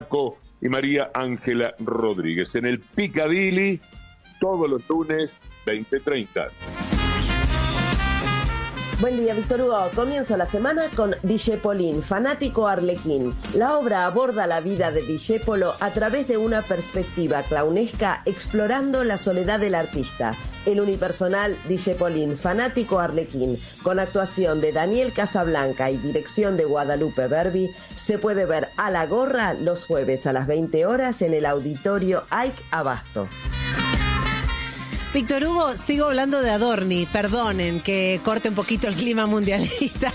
y María Ángela Rodríguez. En el Piccadilly, todos los lunes, 20:30. Buen día, Víctor Hugo. Comienzo la semana con Discepolín, fanático arlequín. La obra aborda la vida de Discepolo a través de una perspectiva clownesca explorando la soledad del artista. El unipersonal Discepolín, fanático arlequín, con actuación de Daniel Casablanca y dirección de Guadalupe Berbi, se puede ver a la gorra los jueves a las 20 horas en el Auditorio Ike Abasto. Víctor Hugo, sigo hablando de Adorni, perdonen que corte un poquito el clima mundialista.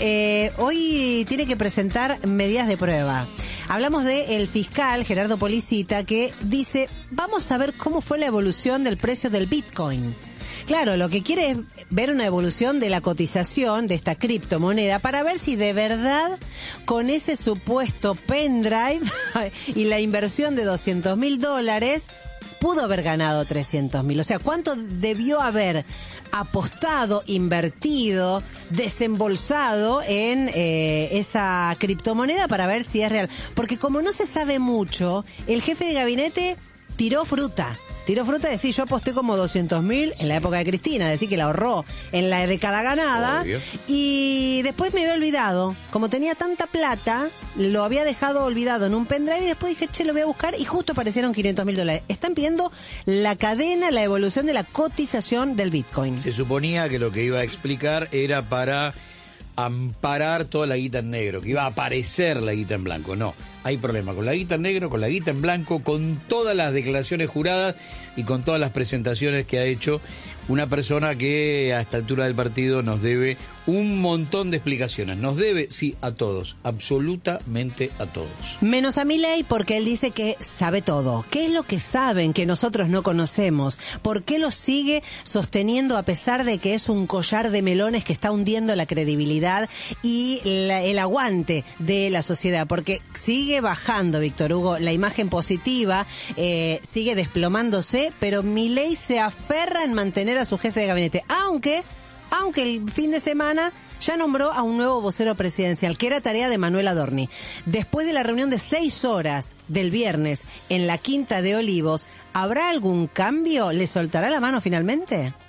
Hoy tiene que presentar medidas de prueba. Hablamos del fiscal Gerardo Policita que dice, vamos a ver cómo fue la evolución del precio del Bitcoin. Claro, lo que quiere es ver una evolución de la cotización de esta criptomoneda para ver si de verdad con ese supuesto pendrive y la inversión de $200.000 pudo haber ganado 300.000. O sea, ¿cuánto debió haber apostado, invertido, desembolsado en esa criptomoneda para ver si es real? Porque como no se sabe mucho, el jefe de gabinete tiró fruta. Tiró fruta de decir, yo aposté como 200.000 en la época de Cristina, decir que la ahorró en la década ganada. Obvio. Y después me había olvidado. Como tenía tanta plata, lo había dejado olvidado en un pendrive y después dije, che, lo voy a buscar y justo aparecieron $500.000. Están viendo la cadena, la evolución de la cotización del Bitcoin. Se suponía que lo que iba a explicar era para amparar toda la guita en negro, que iba a aparecer la guita en blanco. No. Hay problema con la guita en negro, con la guita en blanco, con todas las declaraciones juradas y con todas las presentaciones que ha hecho una persona que a esta altura del partido nos debe un montón de explicaciones. Nos debe, sí, a todos, absolutamente a todos. Menos a Milei, porque él dice que sabe todo. ¿Qué es lo que saben que nosotros no conocemos? ¿Por qué lo sigue sosteniendo a pesar de que es un collar de melones que está hundiendo la credibilidad y el aguante de la sociedad? Porque sigue bajando, Víctor Hugo, la imagen positiva sigue desplomándose, pero Milei se aferra en mantener a su jefe de gabinete, aunque el fin de semana ya nombró a un nuevo vocero presidencial, que era tarea de Manuel Adorni. Después de la reunión de 6 horas del viernes en la Quinta de Olivos, ¿habrá algún cambio? ¿Le soltará la mano finalmente?